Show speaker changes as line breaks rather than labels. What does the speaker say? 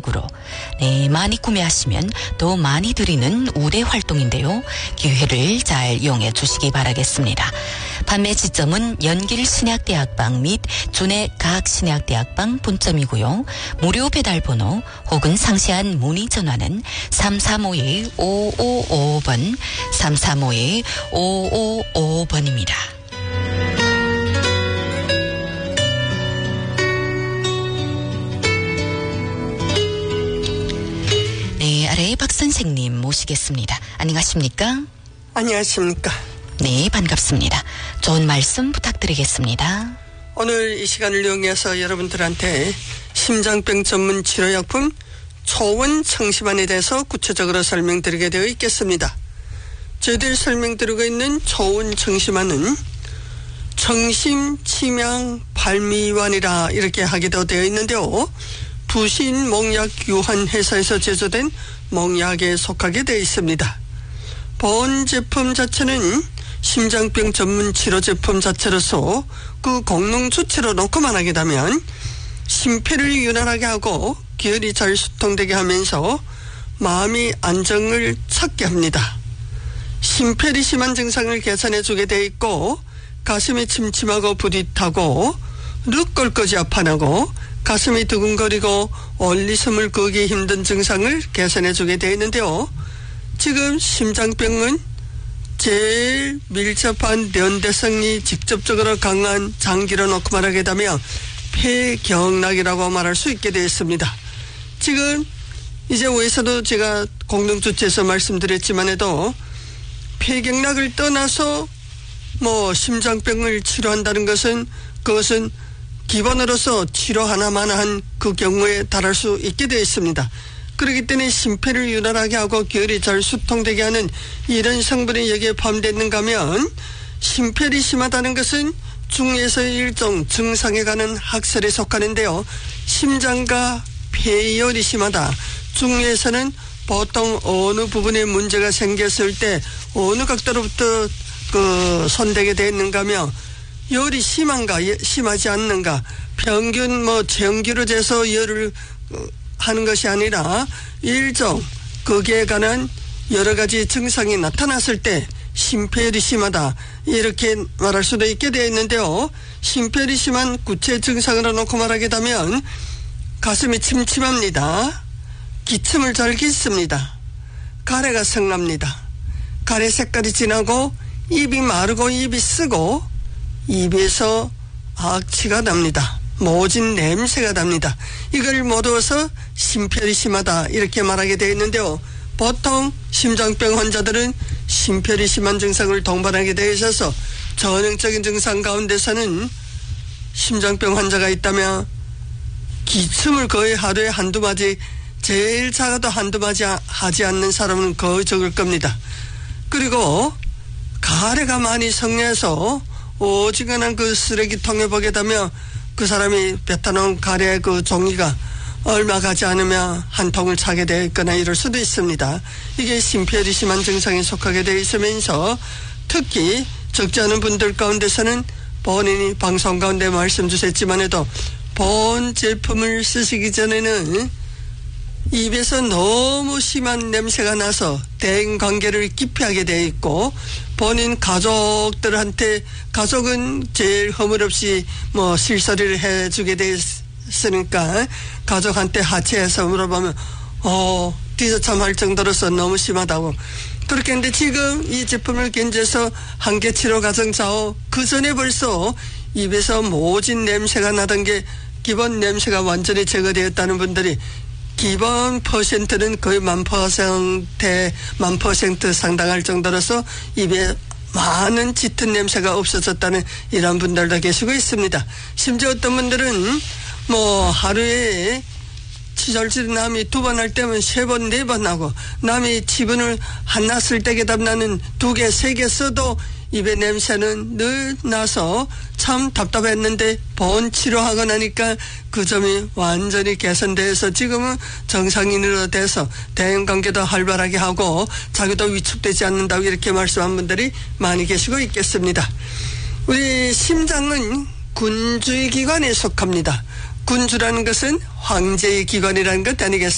식으로 많이 구매하시면 더 많이 드리는 우대 활동인데요. 기회를 잘 이용해 주시기 바라겠습니다. 판매 지점은 연길신약대학방 및 준해 각 신약대학방 분점이고요. 무료 배달번호 혹은 상세한 문의 전화는 3352-5555번 3352-5555번입니다. 아래의 박 선생님 모시겠습니다. 안녕하십니까?
안녕하십니까?
네, 반갑습니다. 좋은 말씀 부탁드리겠습니다.
오늘 이 시간을 이용해서 여러분들한테 심장병 전문 치료약품 초원 청심환에 대해서 구체적으로 설명드리게 되어 있겠습니다. 저희들 설명드리고 있는 초원 청심환은 청심치명 발미환이라 이렇게 하기도 되어 있는데요. 부신 몽약 유한 회사에서 제조된 몽약에 속하게 되어 있습니다. 본 제품 자체는 심장병 전문 치료 제품 자체로서 그功能 주체로 놓고만 하게 되면 심폐를 유난하게 하고 기혈이 잘 수통되게 하면서 마음이 안정을 찾게 합니다. 심폐리 심한 증상을 개선해 주게 되어 있고 가슴이 침침하고 부릿하고 늑골까지 아파나고 가슴이 두근거리고 올리숨을 끄기 힘든 증상을 개선해 주게 되어 있는데요. 지금 심장병은 제일 밀접한 연대성이 직접적으로 강한 장기로 놓고 말하게 되면 폐경락이라고 말할 수 있게 되어 있습니다. 지금 이제 위에서도 제가 공동주체에서 말씀드렸지만 해도 폐경락을 떠나서 심장병을 치료한다는 것은 그것은 기본으로서 치료 하나만 한 그 경우에 달할 수 있게 되어 있습니다. 그렇기 때문에 심폐를 유난하게 하고 기혈이 잘 수통되게 하는 이런 성분이 여기에 포함되어 있는가 하면 심폐리 심하다는 것은 중에서의 일종 증상에 관한 학설에 속하는데요. 심장과 폐열이 심하다. 중에서는 보통 어느 부분에 문제가 생겼을 때 어느 각도로부터 손대게 되어 있는가 하면 열이 심한가 심하지 않는가 평균 정기로 재서 열을 하는 것이 아니라 일종 거기에 관한 여러 가지 증상이 나타났을 때 심폐열이 심하다 이렇게 말할 수도 있게 되어 있는데요. 심폐열이 심한 구체 증상으로 놓고 말하게 되면 가슴이 침침합니다. 기침을 잘 깃습니다. 가래가 성납니다. 가래 색깔이 진하고 입이 마르고 입이 쓰고 입에서 악취가 납니다. 모진 냄새가 납니다. 이걸 모두어서 심폐열이 심하다 이렇게 말하게 되어 있는데요. 보통 심장병 환자들은 심폐열이 심한 증상을 동반하게 되어 있어서 전형적인 증상 가운데서는 심장병 환자가 있다면 기침을 거의 하루에 한두 마디 제일 작아도 한두 마디 하지 않는 사람은 거의 적을 겁니다. 그리고 가래가 많이 성내서 오지간한 그 쓰레기통에 보게 되면 그 사람이 뱉어놓은 가래 그 종이가 얼마 가지 않으면 한 통을 차게 되어 있거나 이럴 수도 있습니다. 이게 심폐열이 심한 증상에 속하게 되어 있으면서 특히 적지 않은 분들 가운데서는 본인이 방송 가운데 말씀 주셨지만 해도 본 제품을 쓰시기 전에는 입에서 너무 심한 냄새가 나서 대인관계를 기피하게 되어 있고 본인 가족들한테 가족은 제일 허물없이 실소리를 해주게 되어 있으니까 가족한테 하체해서 물어보면 뒤처참할 정도로서 너무 심하다고 그렇게 했는데 지금 이 제품을 견제해서 한계 치료 과정 좌우 그 전에 벌써 입에서 모진 냄새가 나던 게 기본 냄새가 완전히 제거되었다는 분들이 기본 퍼센트는 거의 1000% 상당할 정도로서 입에 많은 짙은 냄새가 없어졌다는 이런 분들도 계시고 있습니다. 심지어 어떤 분들은 하루에 치절질 남이 2번 할 때면 3번, 4번 하고 남이 지분을 하나 쓸 때 나는 2개, 3개 써도 입에 냄새는 늘 나서 참 답답했는데 본 치료하고 나니까 그 점이 완전히 개선돼서 지금은 정상인으로 돼서 대인관계도 활발하게 하고 자기도 위축되지 않는다고 이렇게 말씀한 분들이 많이 계시고 있겠습니다. 우리 심장은 군주의 기관에 속합니다. 군주라는 것은 황제의 기관이라는 것 아니겠습니까?